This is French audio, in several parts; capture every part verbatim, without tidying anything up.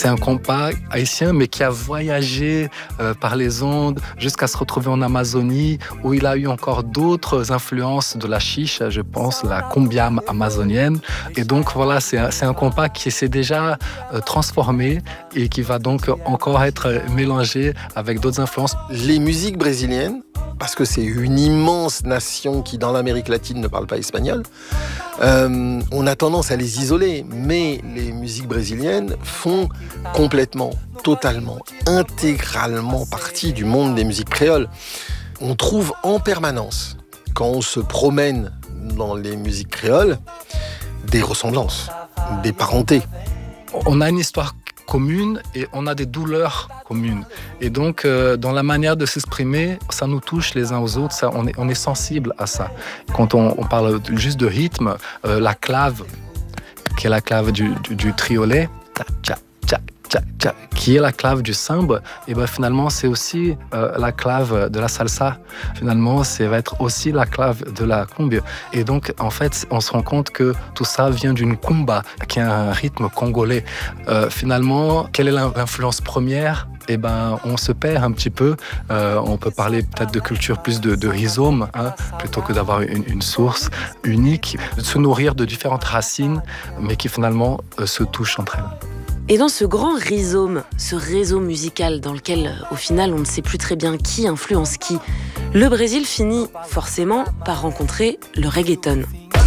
C'est un compas haïtien, mais qui a voyagé euh, par les ondes jusqu'à se retrouver en Amazonie, où il a eu encore d'autres influences de la chiche, je pense, la cumbia amazonienne. Et donc voilà, c'est un, c'est un compas qui s'est déjà euh, transformé et qui va donc encore être mélangé avec d'autres influences. Les musiques brésiliennes, parce que c'est une immense nation qui, dans l'Amérique latine, ne parle pas espagnol, euh, on a tendance à les isoler. Mais les musiques brésiliennes font complètement, totalement, intégralement partie du monde des musiques créoles. On trouve en permanence, quand on se promène dans les musiques créoles, des ressemblances, des parentés. On a une histoire commune et on a des douleurs communes. Et donc, euh, dans la manière de s'exprimer, ça nous touche les uns aux autres, ça, on, est, on est sensible à ça. Quand on, on parle juste de rythme, euh, la clave, qui est la clave du, du, du triolet, tcha, tcha, tcha, tcha, tcha, qui est la clave du sambre, et ben finalement, c'est aussi euh, la clave de la salsa. Finalement, ça va être aussi la clave de la cumbia. Et donc, en fait, on se rend compte que tout ça vient d'une kumba, qui est un rythme congolais. Euh, finalement, quelle est l'influence première ? Eh ben, on se perd un petit peu. Euh, on peut parler peut-être de culture plus de, de rhizome, hein, plutôt que d'avoir une, une source unique, de se nourrir de différentes racines, mais qui finalement euh, se touchent entre elles. Et dans ce grand rhizome, ce réseau musical dans lequel, au final, on ne sait plus très bien qui influence qui, le Brésil finit forcément par rencontrer le reggaeton.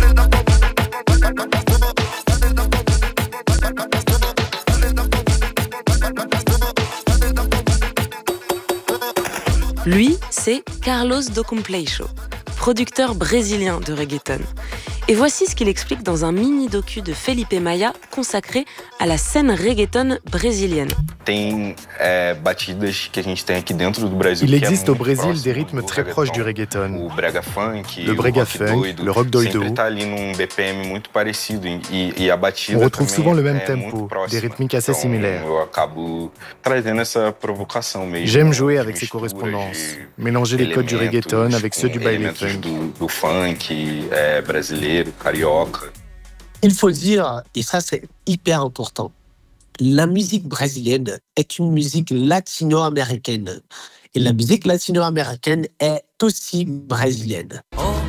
Lui, c'est Carlos do Compleixo, producteur brésilien de reggaeton. Et voici ce qu'il explique dans un mini-docu de Felipe Maia consacré à la scène reggaeton brésilienne. Il existe au Brésil des rythmes très proches du reggaeton. Le brega funk, le rock doldo. On retrouve souvent le même tempo, des rythmiques assez similaires. J'aime jouer avec ces correspondances, mélanger les codes du reggaeton avec ceux du baile funk. Il faut dire, et ça c'est hyper important, la musique brésilienne est une musique latino-américaine. Et la musique latino-américaine est aussi brésilienne.